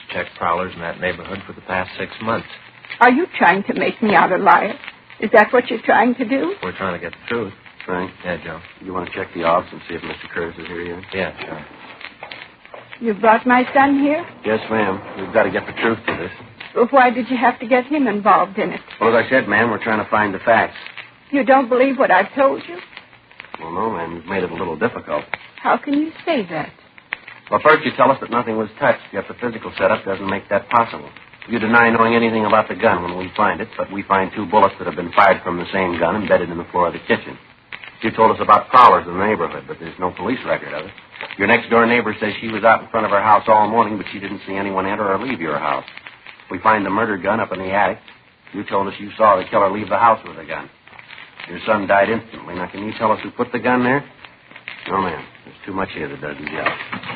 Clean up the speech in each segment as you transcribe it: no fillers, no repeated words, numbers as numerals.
checked prowlers in that neighborhood for the past 6 months. Are you trying to make me out a liar? Is that what you're trying to do? We're trying to get the truth. Frank? Yeah, Joe. You want to check the office and see if Mr. Curtis is here yet? Yeah, sure. You brought my son here? Yes, ma'am. We've got to get the truth to this. Well, why did you have to get him involved in it? Well, as I said, ma'am, we're trying to find the facts. You don't believe what I've told you? Well, no, ma'am. You've made it a little difficult. How can you say that? Well, first you tell us that nothing was touched, yet the physical setup doesn't make that possible. You deny knowing anything about the gun when we find it, but we find 2 bullets that have been fired from the same gun embedded in the floor of the kitchen. You told us about prowlers in the neighborhood, but there's no police record of it. Your next-door neighbor says she was out in front of her house all morning, but she didn't see anyone enter or leave your house. We find the murder gun up in the attic. You told us you saw the killer leave the house with the gun. Your son died instantly. Now, can you tell us who put the gun there? No, ma'am. There's too much here that doesn't gel.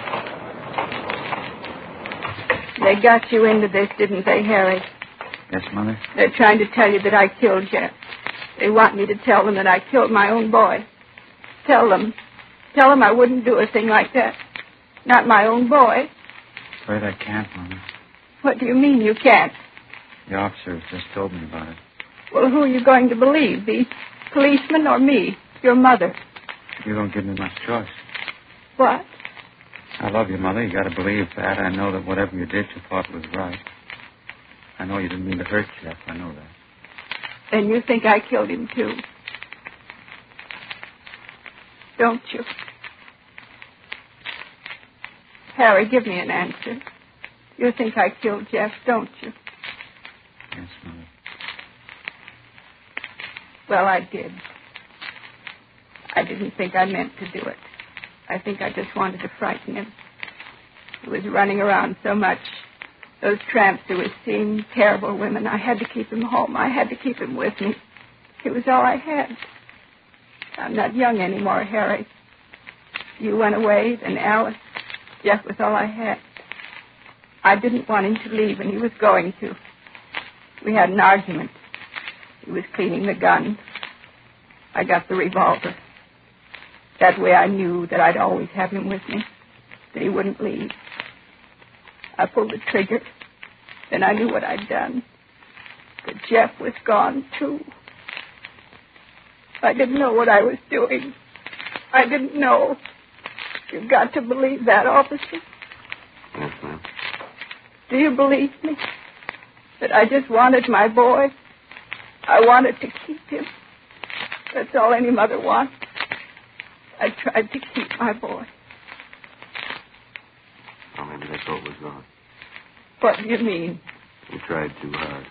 They got you into this, didn't they, Harry? Yes, Mother? They're trying to tell you that I killed Jeff. They want me to tell them that I killed my own boy. Tell them. Tell them I wouldn't do a thing like that. Not my own boy. Afraid I can't, Mother. What do you mean you can't? The officers just told me about it. Well, who are you going to believe? The policeman or me? Your mother? You don't give me much choice. What? I love you, Mother. You got to believe that. I know that whatever you did, you thought was right. I know you didn't mean to hurt Jeff. I know that. And you think I killed him, too? Don't you? Harry, give me an answer. You think I killed Jeff, don't you? Yes, Mother. Well, I did. I didn't think I meant to do it. I think I just wanted to frighten him. He was running around so much. Those tramps who were seeing terrible women. I had to keep him home. I had to keep him with me. It was all I had. I'm not young anymore, Harry. You went away, then Alice. Jeff was all I had. I didn't want him to leave, and he was going to. We had an argument. He was cleaning the gun. I got the revolver. That way I knew that I'd always have him with me, that he wouldn't leave. I pulled the trigger. Then I knew what I'd done. That Jeff was gone, too. I didn't know what I was doing. I didn't know. You've got to believe that, officer. Yes, ma'am. Do you believe me? That I just wanted my boy? I wanted to keep him. That's all any mother wants. I tried to keep my boy. Well, maybe that's what was wrong. What do you mean? You tried too hard.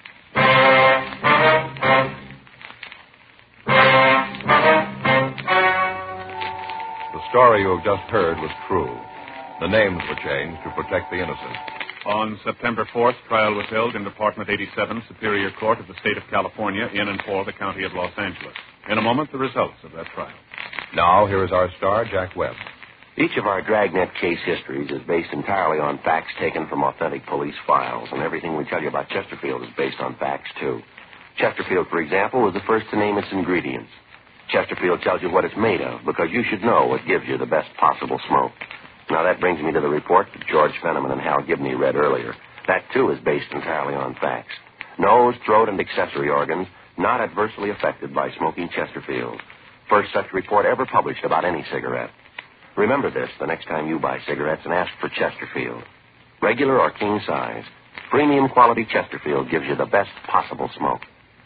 The story you have just heard was true. The names were changed to protect the innocent. On September 4th, trial was held in Department 87, Superior Court of the State of California, in and for the County of Los Angeles. In a moment, the results of that trial. Now, here is our star, Jack Webb. Each of our Dragnet case histories is based entirely on facts taken from authentic police files, and everything we tell you about Chesterfield is based on facts, too. Chesterfield, for example, was the first to name its ingredients. Chesterfield tells you what it's made of, because you should know what gives you the best possible smoke. Now, that brings me to the report that George Fenneman and Hal Gibney read earlier. That, too, is based entirely on facts. Nose, throat, and accessory organs not adversely affected by smoking Chesterfield. First such report ever published about any cigarette. Remember this the next time you buy cigarettes and ask for Chesterfield. Regular or king size, premium quality Chesterfield gives you the best possible smoke.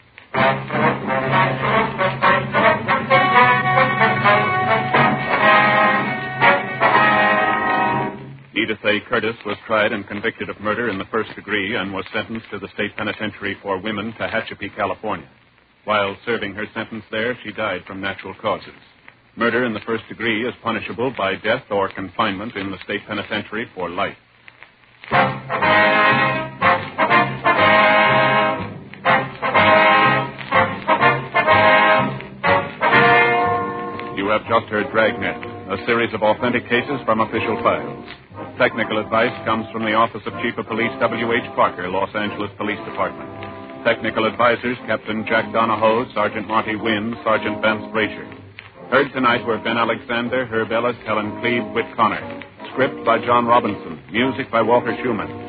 Edith A. Curtis was tried and convicted of murder in the first degree and was sentenced to the state penitentiary for women, Tehachapi, California. While serving her sentence there, she died from natural causes. Murder in the first degree is punishable by death or confinement in the state penitentiary for life. You have just heard Dragnet, a series of authentic cases from official files. Technical advice comes from the Office of Chief of Police W.H. Parker, Los Angeles Police Department. Technical advisors, Captain Jack Donahoe, Sergeant Monty Wynn, Sergeant Vance Frazier. Heard tonight were Ben Alexander, Herb Ellis, Helen Cleve, Whit Connor. Script by John Robinson. Music by Walter Schumann.